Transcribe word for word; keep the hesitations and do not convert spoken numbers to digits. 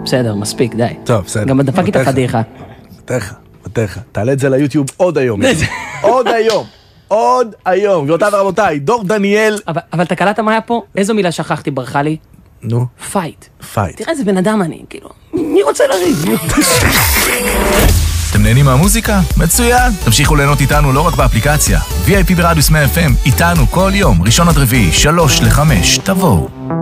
בסדר, מספיק, די. טוב, בסדר. גם דפק איתה פדיחה. בטח, בטח. תעלה את זה ליוטיוב עוד היום. עוד היום. עוד היום. גבירותיי ורבותיי, דור דניאל. אבל, אבל אתה קלטת מה היה פה? איזו מילה שכחתי, ברחה לי? נו. פייט. פייט. תראה איזה בן אדם אני, כאילו. מי רוצה לריב? אתם נהנים מהמוזיקה? מצוין! תמשיכו ליהנות איתנו לא רק באפליקציה. וי איי פי ברדיוס מאה אף אם, איתנו כל יום, ראשון עד רביעי, שלוש לחמש, תבואו.